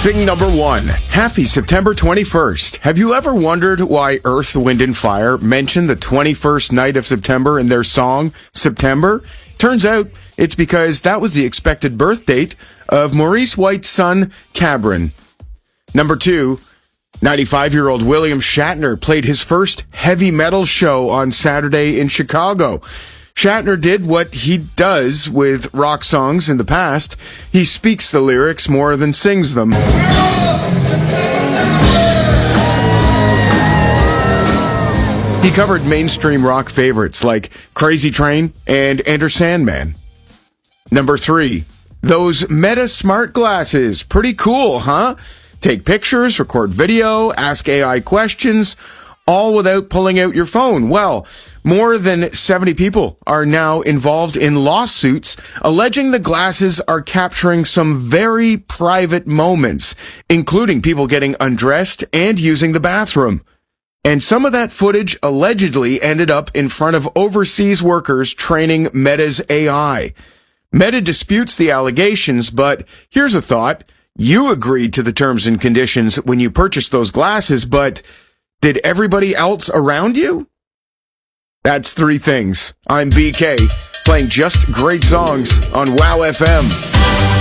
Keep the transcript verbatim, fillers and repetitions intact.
Thing number one. Happy September twenty-first. Have you ever wondered why Earth, Wind and Fire mention the twenty-first night of September in their song, September? Turns out it's because that was the expected birth date of Maurice White's son, Cameron. Number two. ninety-five-year-old William Shatner played his first heavy metal show on Saturday in Chicago. Shatner did what he does with rock songs in the past. He speaks the lyrics more than sings them. He covered mainstream rock favorites like Crazy Train and Enter Sandman. Number three, those Meta smart glasses. Pretty cool, huh? Take pictures, record video, ask A I questions, all without pulling out your phone. Well, more than seventy people are now involved in lawsuits alleging the glasses are capturing some very private moments, including people getting undressed and using the bathroom. And some of that footage allegedly ended up in front of overseas workers training Meta's A I. Meta disputes the allegations, but here's a thought. You agreed to the terms and conditions when you purchased those glasses, but did everybody else around you? That's three things. I'm B K, playing just great songs on WOW F M.